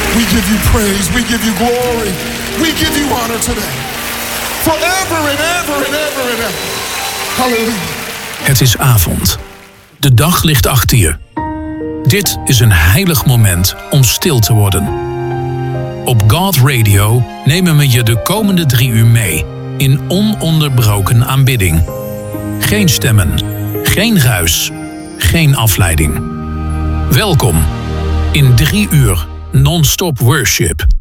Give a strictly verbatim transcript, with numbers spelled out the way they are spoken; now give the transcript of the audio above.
We give you praise. We give you glory. We give you honor today. Forever and ever and ever and ever. Hallelujah. Het is avond. De dag ligt achter je. Dit is een heilig moment om stil te worden. Op God Radio nemen we je de komende drie uur mee in ononderbroken aanbidding. Geen stemmen, geen ruis, geen afleiding. Welkom in drie uur non-stop worship.